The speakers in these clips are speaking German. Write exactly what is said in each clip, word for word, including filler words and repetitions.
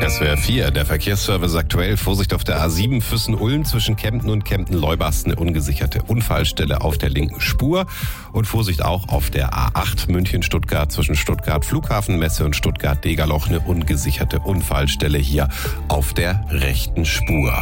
S W R vier, der Verkehrsservice aktuell. Vorsicht auf der A sieben Füssen-Ulm zwischen Kempten und Kempten-Leubarst, eine ungesicherte Unfallstelle auf der linken Spur. Und Vorsicht auch auf der A acht München-Stuttgart zwischen Stuttgart Flughafenmesse und Stuttgart-Degerloch, eine ungesicherte Unfallstelle hier auf der rechten Spur.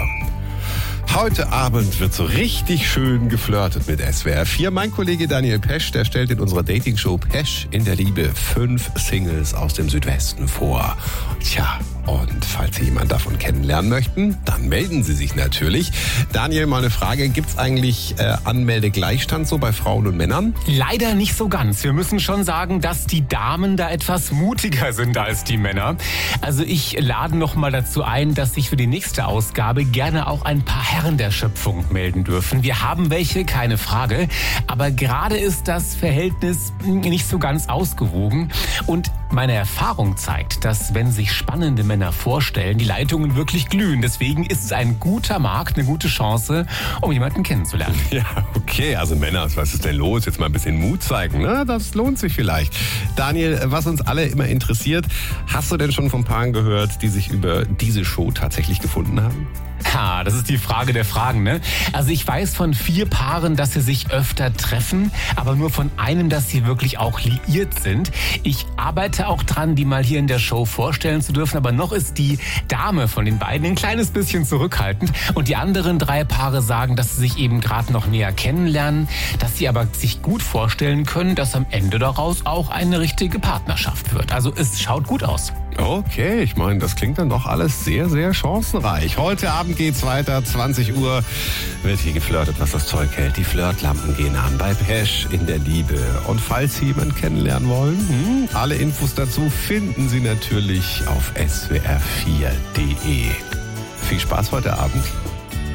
Heute Abend wird so richtig schön geflirtet mit S W R vier. Mein Kollege Daniel Pesch, der stellt in unserer Dating-Show Pesch in der Liebe fünf Singles aus dem Südwesten vor. Tja, und falls Sie jemanden davon kennenlernen möchten, dann melden Sie sich natürlich. Daniel, mal eine Frage. Gibt's eigentlich äh, Anmeldegleichstand so bei Frauen und Männern? Leider nicht so ganz. Wir müssen schon sagen, dass die Damen da etwas mutiger sind als die Männer. Also ich lade noch mal dazu ein, dass sich für die nächste Ausgabe gerne auch ein paar Herren der Schöpfung melden dürfen. Wir haben welche, keine Frage. Aber gerade ist das Verhältnis nicht so ganz ausgewogen. Und meine Erfahrung zeigt, dass wenn sich spannende Männer vorstellen, die Leitungen wirklich glühen. Deswegen ist es ein guter Markt, eine gute Chance, um jemanden kennenzulernen. Ja, okay. Also Männer, was ist denn los? Jetzt mal ein bisschen Mut zeigen, ne? Das lohnt sich vielleicht. Daniel, was uns alle immer interessiert, hast du denn schon von Paaren gehört, die sich über diese Show tatsächlich gefunden haben? Ha, das ist die Frage der Fragen, ne? Also ich weiß von vier Paaren, dass sie sich öfter treffen, aber nur von einem, dass sie wirklich auch liiert sind. Ich arbeite auch dran, die mal hier in der Show vorstellen zu dürfen, aber noch ist die Dame von den beiden ein kleines bisschen zurückhaltend. Und die anderen drei Paare sagen, dass sie sich eben gerade noch näher kennenlernen, dass sie aber sich gut vorstellen können, dass am Ende daraus auch eine richtige Partnerschaft wird. Also es schaut gut aus. Okay, ich meine, das klingt dann doch alles sehr, sehr chancenreich. Heute Abend geht's weiter, zwanzig Uhr wird hier geflirtet, was das Zeug hält. Die Flirtlampen gehen an bei Pesch in der Liebe. Und falls Sie jemanden kennenlernen wollen, hm, alle Infos dazu finden Sie natürlich auf S W R vier Punkt de. Viel Spaß heute Abend.